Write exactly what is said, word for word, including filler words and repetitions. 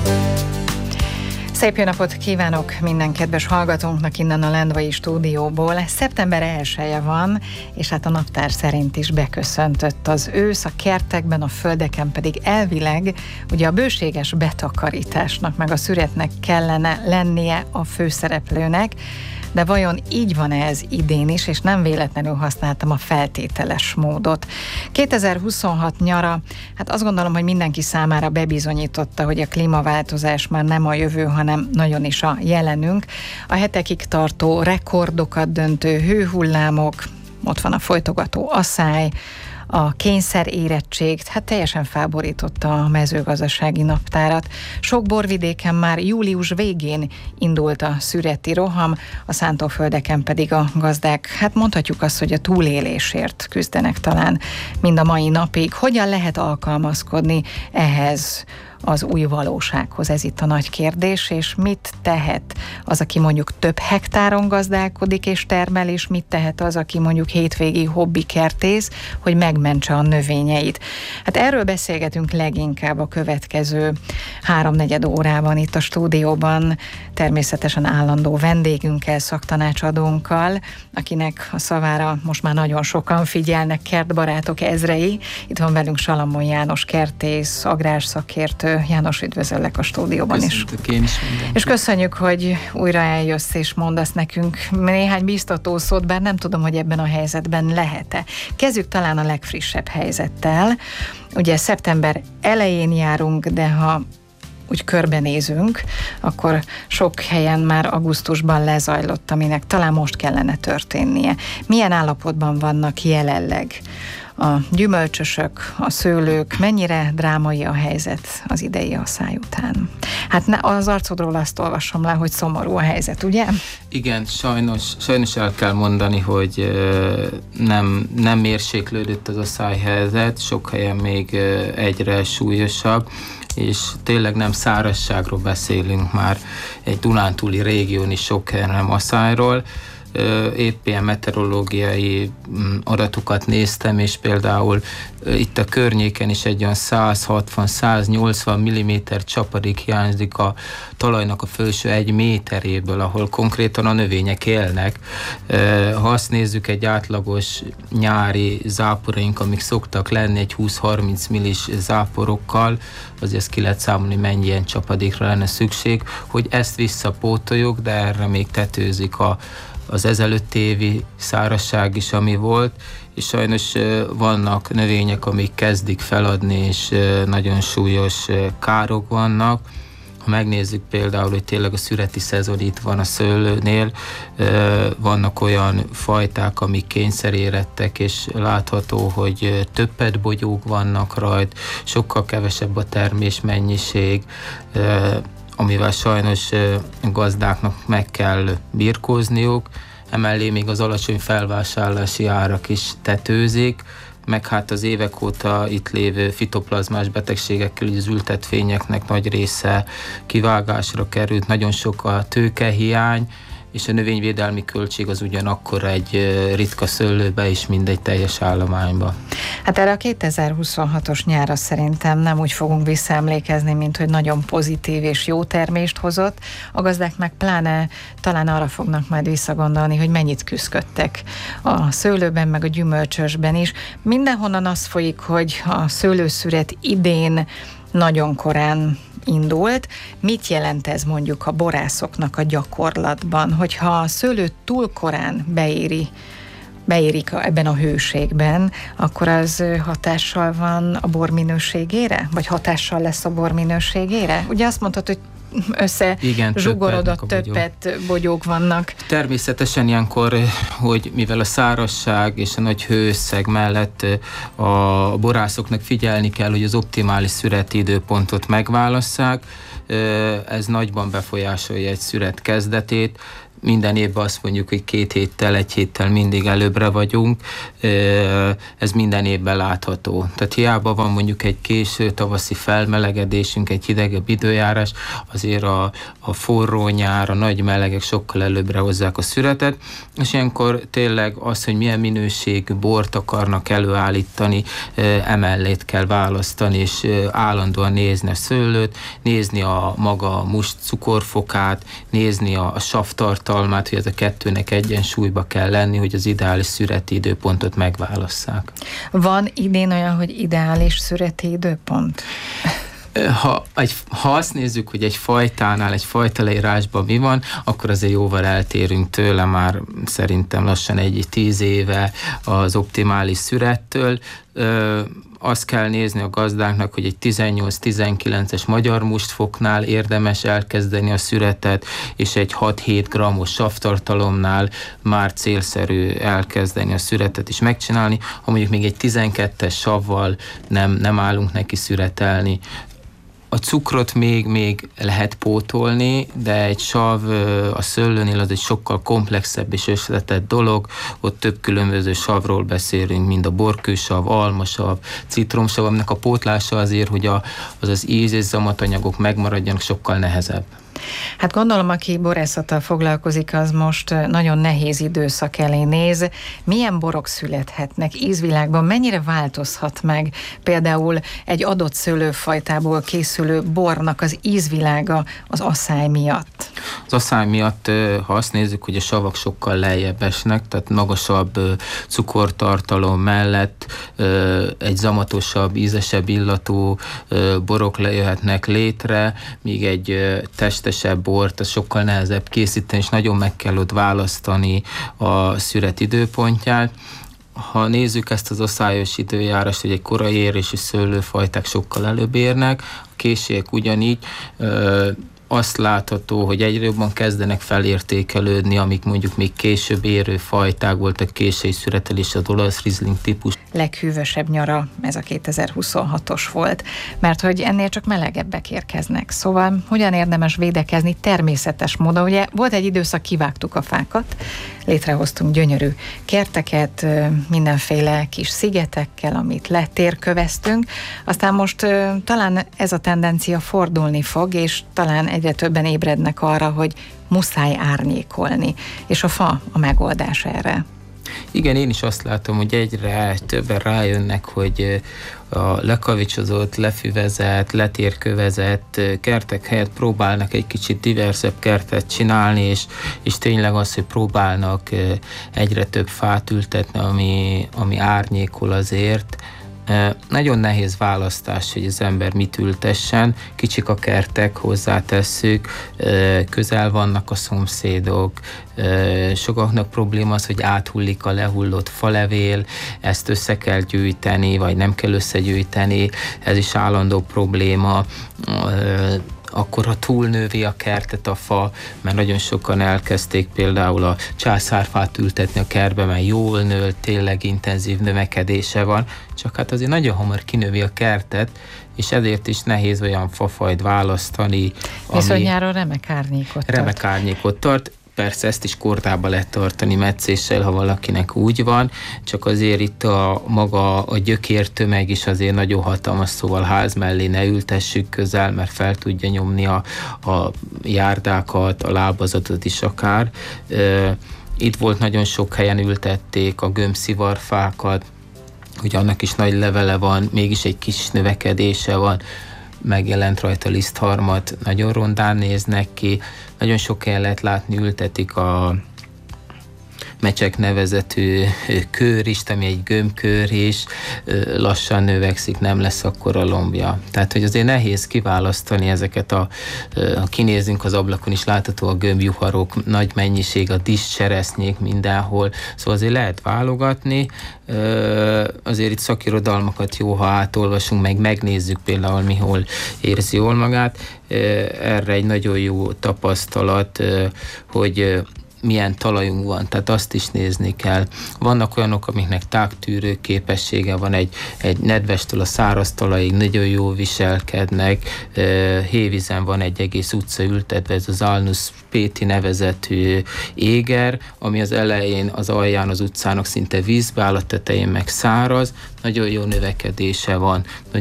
Szép jó napot kívánok minden kedves hallgatónknak innen a Lendvai stúdióból. Szeptember elseje van, és hát a naptár szerint is beköszöntött az ősz, a kertekben, a földeken pedig elvileg ugye a bőséges betakarításnak meg a szüretnek kellene lennie a főszereplőnek, de vajon így van-e ez idén is, és nem véletlenül használtam a feltételes módot. kétezer-huszonhat nyara, hát azt gondolom, hogy mindenki számára bebizonyította, hogy a klímaváltozás már nem a jövő, hanem nagyon is a jelenünk. A hetekig tartó rekordokat döntő hőhullámok, ott van a folytogató asszály, a kényszerérettség, hát teljesen felborította a mezőgazdasági naptárat. Sok borvidéken már július végén indult a szüreti roham, a szántóföldeken pedig a gazdák, hát mondhatjuk azt, hogy a túlélésért küzdenek talán mind a mai napig. Hogyan lehet alkalmazkodni ehhez az új valósághoz? Ez itt a nagy kérdés, és mit tehet az, aki mondjuk több hektáron gazdálkodik és termel, és mit tehet az, aki mondjuk hétvégi hobbi kertész, hogy megmentse a növényeit. Hát erről beszélgetünk leginkább a következő háromnegyed órában itt a stúdióban, természetesen állandó vendégünkkel, szaktanácsadónkkal, akinek a szavára most már nagyon sokan figyelnek, kertbarátok ezrei. Itt van velünk Salamon János kertész, agrárszakértő. János, üdvözöllek a stúdióban is. Én is és köszönjük, hogy újra eljössz és mondasz nekünk néhány biztató szót, bár nem tudom, hogy ebben a helyzetben lehet-e. Kezdjük talán a legfrissebb helyzettel. Ugye szeptember elején járunk, de ha úgy körbenézünk, akkor sok helyen már augusztusban lezajlott, aminek talán most kellene történnie. Milyen állapotban vannak jelenleg a gyümölcsösök, a szőlők, mennyire drámai a helyzet az idei asszály után? Hát ne, az arcodról azt olvasom le, hogy szomorú a helyzet, ugye? Igen, sajnos, sajnos el kell mondani, hogy nem, nem mérséklődött az asszályhelyzet, sok helyen még egyre súlyosabb, és tényleg nem szárazságról beszélünk már, egy dunántúli régión is sok helyen, nem asszályról. Épp ilyen meteorológiai adatokat néztem, és például itt a környéken is egy olyan száz hatvan-száz nyolcvan milliméter csapadék hiányzik a talajnak a felső egy méteréből, ahol konkrétan a növények élnek. Ha azt nézzük, egy átlagos nyári záporaink, amik szoktak lenni egy húsz-harminc millis záporokkal, azért ezt ki lehet számolni, mennyi ilyen csapadékra lenne szükség, hogy ezt visszapótoljuk, de erre még tetőzik a az ezelőtt évi szárazság is, ami volt, és sajnos vannak növények, amik kezdik feladni, és nagyon súlyos károk vannak. Ha megnézzük például, hogy tényleg a szüreti szezon itt van a szőlőnél, vannak olyan fajták, amik kényszerérettek, és látható, hogy többetbogyók vannak rajt, sokkal kevesebb a termésmennyiség, amivel sajnos gazdáknak meg kell birkózniuk, emellé még az alacsony felvásárlási árak is tetőzik, meg hát az évek óta itt lévő fitoplazmás betegségekkel, az ültetvényeknek nagy része kivágásra került, nagyon sok a tőkehiány, és a növényvédelmi költség az ugyanakkor egy ritka szőlőbe is, mint egy teljes állományba. Hát erre a kétezer-huszonhatos nyára szerintem nem úgy fogunk visszaemlékezni, mint hogy nagyon pozitív és jó termést hozott. A gazdák meg pláne talán arra fognak majd visszagondolni, hogy mennyit küzdöttek a szőlőben, meg a gyümölcsösben is. Mindenhonnan az folyik, hogy a szőlőszüret idén nagyon korán indult. Mit jelent ez mondjuk a borászoknak a gyakorlatban, hogyha a szőlő túl korán beéri, beérik ebben a hőségben, akkor az hatással van a bor minőségére? Vagy hatással lesz a bor minőségére? Ugye azt mondtad, hogy összezsugorodott, többet bogyók vannak. Természetesen ilyenkor, hogy mivel a szárazság és a nagy hőösszeg mellett a borászoknak figyelni kell, hogy az optimális szüreti időpontot megválasszák, ez nagyban befolyásolja egy szüret kezdetét. minden évben azt mondjuk, hogy két héttel, egy héttel mindig előbbre vagyunk, ez minden évben látható. Tehát hiába van mondjuk egy késő tavaszi felmelegedésünk, egy hidegebb időjárás, azért a, a forró nyár, a nagy melegek sokkal előbbre hozzák a szüretet, és ilyenkor tényleg az, hogy milyen minőségű bort akarnak előállítani, emellét kell választani, és állandóan nézni a szőlőt, nézni a maga must cukorfokát, nézni a, a savtartalmát, hogy ez a kettőnek egyensúlyba kell lenni, hogy az ideális szüreti időpontot megválasszák. Van idén olyan, hogy ideális szüreti időpont? Ha, egy, ha azt nézzük, hogy egy fajtánál, egy fajta leírásban mi van, akkor azért jóval eltérünk tőle, már szerintem lassan egy tíz éve az optimális szürettől. Ö, azt kell nézni a gazdáknak, hogy egy tizennyolc-tizenkilences magyar mustfoknál érdemes elkezdeni a szüretet, és egy hat-hét grammos savtartalomnál már célszerű elkezdeni a szüretet is megcsinálni. Ha mondjuk még egy tizenkettes savval nem, nem állunk neki szüretelni, a cukrot még, még lehet pótolni, de egy sav a szőlőnél az egy sokkal komplexebb és összetett dolog, ott több különböző savról beszélünk, mind a borkősav, almasav, citromsav, aminek a pótlása azért, hogy a, az az íz és zamatanyagok megmaradjanak, sokkal nehezebb. Hát gondolom, aki borászattal foglalkozik, az most nagyon nehéz időszak elé néz. Milyen borok születhetnek ízvilágban? Mennyire változhat meg például egy adott szőlőfajtából készülő bornak az ízvilága az asszály miatt? Az asszály miatt, ha azt nézzük, hogy a savak sokkal lejjebb esnek, tehát magasabb cukortartalom mellett egy zamatosabb, ízesebb illatú borok lejöhetnek létre, míg egy testesebb bort, az sokkal nehezebb készíteni, és nagyon meg kell ott választani a szüret időpontját. Ha nézzük ezt az asszályos időjárást, hogy egy korai érésű szőlőfajták sokkal előbb érnek, a későek ugyanígy, ö, azt látható, hogy egyre jobban kezdenek felértékelődni, amik mondjuk még később érő fajták voltak, késői szüretelés, az olasz Riesling típus. Leghűvösebb nyara ez a kétezer-huszonhatos volt, mert hogy ennél csak melegebbek érkeznek. Szóval hogyan érdemes védekezni természetes módon? Ugye volt egy időszak, kivágtuk a fákat, létrehoztunk gyönyörű kerteket, mindenféle kis szigetekkel, amit letérköveztünk, aztán most talán ez a tendencia fordulni fog, és talán egyre többen ébrednek arra, hogy muszáj árnyékolni, és a fa a megoldás erre. Igen, én is azt látom, hogy egyre többen rájönnek, hogy a lekavicsozott, lefüvezett, letérkövezett kertek helyett próbálnak egy kicsit diversebb kertet csinálni, és, és tényleg az, hogy próbálnak egyre több fát ültetni, ami, ami árnyékol azért. Nagyon nehéz választás, hogy az ember mit ültessen, kicsik a kertek, hozzátesszük, közel vannak a szomszédok, sokaknak probléma az, hogy áthullik a lehullott falevél, ezt össze kell gyűjteni, vagy nem kell összegyűjteni, ez is állandó probléma. Akkor, ha túlnövi a kertet a fa, mert nagyon sokan elkezdték például a császárfát ültetni a kertbe, mert jól nő, tényleg intenzív növekedése van, csak hát azért nagyon hamar kinövi a kertet, és ezért is nehéz olyan fafajt választani. Viszont nyáron remek árnyékot tart. Remek árnyékot tart. Persze ezt is kordába lehet tartani metszéssel, ha valakinek úgy van, csak azért itt a maga a gyökértömeg is azért nagyon hatalmas, szóval ház mellé ne ültessük közel, mert fel tudja nyomni a, a járdákat, a lábazatot is akár. Itt volt nagyon sok helyen ültették a gömbszivarfákat, hogy annak is nagy levele van, mégis egy kis növekedése van, megjelent rajta lisztharmat, nagyon rondán néznek ki, nagyon sok helyen lehet látni, ültetik a mecsek nevezetű kőrist, ami egy gömbkőr is, lassan növekszik, nem lesz akkora lombja. Tehát, hogy azért nehéz kiválasztani ezeket, a, ha kinézünk az ablakon is látható a gömbjuharok, nagy mennyiség, a discseresznyék mindenhol, szóval azért lehet válogatni, azért itt szakirodalmakat jó, ha átolvasunk, meg megnézzük például, mihol érzi jól magát. Erre egy nagyon jó tapasztalat, hogy milyen talajunk van, tehát azt is nézni kell. Vannak olyanok, amiknek tágtűrő képessége van, egy, egy nedvestől a száraz talajig nagyon jól viselkednek, hévízen van egy egész utca ültetve, ez az Alnus péti nevezetű éger, ami az elején, az alján az utcának szinte vízbe áll, a tetején meg száraz, nagyon jó növekedése van,